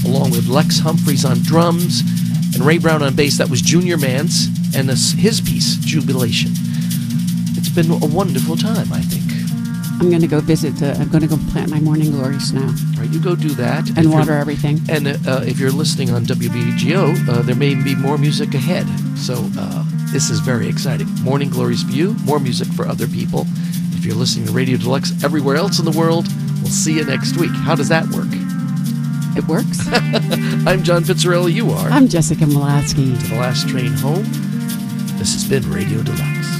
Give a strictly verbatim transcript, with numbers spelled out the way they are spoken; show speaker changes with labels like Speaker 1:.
Speaker 1: along with Lex Humphreys on drums and Ray Brown on bass. That was Junior Mance and this, his piece, Jubilation. It's been a wonderful time, I think.
Speaker 2: I'm going to go visit, uh, I'm going to go plant my morning glories now.
Speaker 1: All right, you go do that.
Speaker 2: And
Speaker 1: if
Speaker 2: water everything.
Speaker 1: And uh, if you're listening on W B G O, uh, there may be more music ahead. So uh, this is very exciting. Morning glories for you, more music for other people. If you're listening to Radio Deluxe everywhere else in the world, we'll see you next week. How does that work?
Speaker 2: It works.
Speaker 1: I'm John Pizzarelli. You are.
Speaker 2: I'm Jessica Molatsky.
Speaker 1: To the last train home, this has been Radio Deluxe.